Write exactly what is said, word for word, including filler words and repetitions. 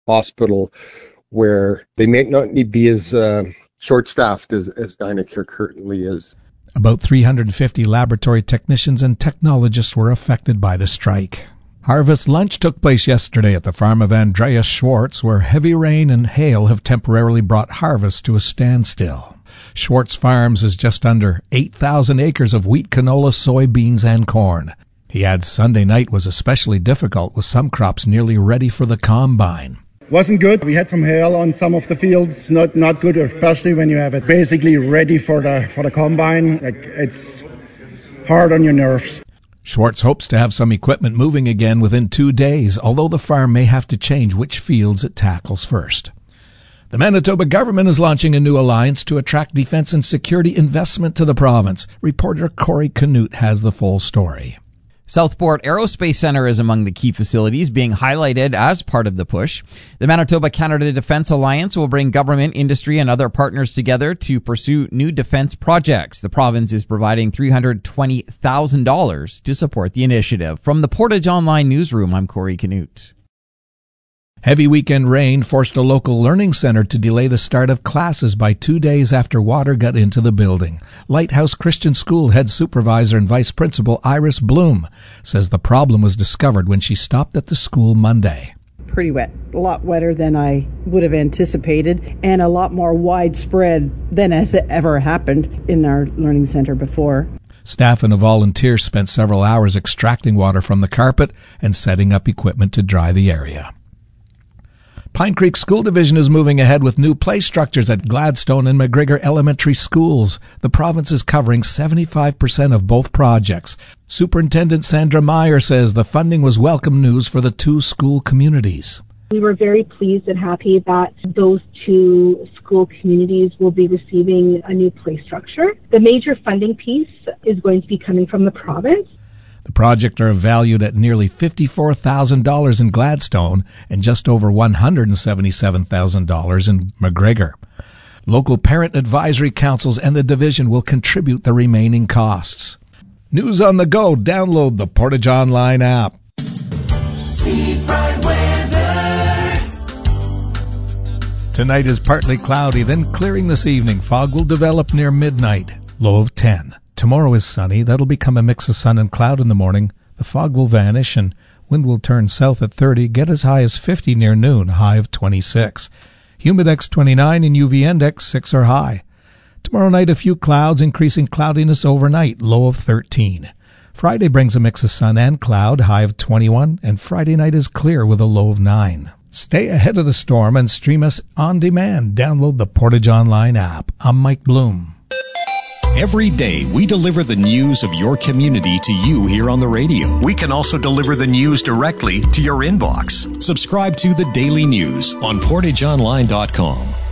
hospital where they may not need be as uh, short-staffed as, as Dynacare currently is. About three hundred fifty laboratory technicians and technologists were affected by the strike. Harvest lunch took place yesterday at the farm of Andreas Schwartz, where heavy rain and hail have temporarily brought harvest to a standstill. Schwartz Farms is just under eight thousand acres of wheat, canola, soybeans, and corn. He adds Sunday night was especially difficult, with some crops nearly ready for the combine. Wasn't good. We had some hail on some of the fields. Not not good, especially when you have it basically ready for the for the combine. Like, it's hard on your nerves. Schwartz hopes to have some equipment moving again within two days, although the farm may have to change which fields it tackles first. The Manitoba government is launching a new alliance to attract defense and security investment to the province. Reporter Corey Canute has the full story. Southport Aerospace Centre is among the key facilities being highlighted as part of the push. The Manitoba-Canada Defence Alliance will bring government, industry, and other partners together to pursue new defence projects. The province is providing three hundred twenty thousand dollars to support the initiative. From the Portage Online newsroom, I'm Corey Canute. Heavy weekend rain forced a local learning center to delay the start of classes by two days after water got into the building. Lighthouse Christian School head supervisor and vice principal Iris Bloom says the problem was discovered when she stopped at the school Monday. Pretty wet, a lot wetter than I would have anticipated, and a lot more widespread than has ever happened in our learning center before. Staff and a volunteer spent several hours extracting water from the carpet and setting up equipment to dry the area. Pine Creek School Division is moving ahead with new play structures at Gladstone and McGregor Elementary Schools. The province is covering seventy-five percent of both projects. Superintendent Sandra Meyer says the funding was welcome news for the two school communities. We were very pleased and happy that those two school communities will be receiving a new play structure. The major funding piece is going to be coming from the province. The project are valued at nearly fifty-four thousand dollars in Gladstone and just over one hundred seventy-seven thousand dollars in McGregor. Local parent advisory councils and the division will contribute the remaining costs. News on the go. Download the Portage Online app. See bright weather. Tonight is partly cloudy, then clearing this evening. Fog will develop near midnight. Low of ten. Tomorrow is sunny. That'll become a mix of sun and cloud in the morning. The fog will vanish and wind will turn south at thirty, get as high as fifty near noon, high of twenty-six. Humidex twenty-nine and U V index six are high. Tomorrow night a few clouds, increasing cloudiness overnight, low of thirteen. Friday brings a mix of sun and cloud, high of twenty-one, and Friday night is clear with a low of nine. Stay ahead of the storm and stream us on demand. Download the Portage Online app. I'm Mike Bloom. Every day, we deliver the news of your community to you here on the radio. We can also deliver the news directly to your inbox. Subscribe to the Daily News on portage online dot com.